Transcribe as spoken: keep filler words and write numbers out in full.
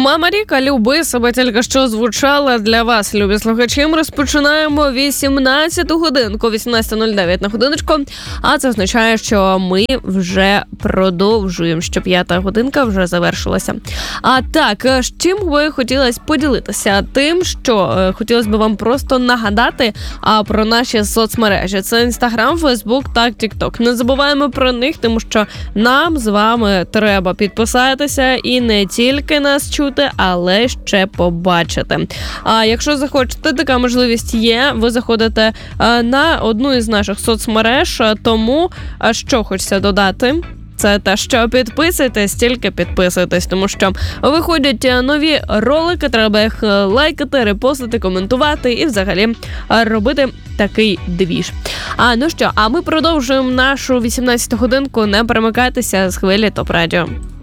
Мама Ріка, люби себе, тільки що звучала для вас, любі слухачі. Ми розпочинаємо вісімнадцяту годинку, вісімнадцята нуль дев'ять на годиночку, а це означає, що ми вже продовжуємо, що п'ята годинка вже завершилася. А так, з чим би хотілося поділитися? Тим, що е, хотілося б вам просто нагадати а, про наші соцмережі. Це Інстаграм, Фейсбук та Тікток. Не забуваємо про них, тому що нам з вами треба підписатися і не тільки нас чути, але ще побачити. А якщо захочете, така можливість є. Ви заходите а, на одну із наших соцмереж, тому а, що хочеться додати. Це те, що підписуйтесь, тільки підписуйтесь, тому що виходять нові ролики, треба їх лайкати, репостити, коментувати і взагалі робити такий двіж. А ну що, а ми продовжуємо нашу вісімнадцяту годинку, не перемикайтеся з хвилі ТОП Радіо.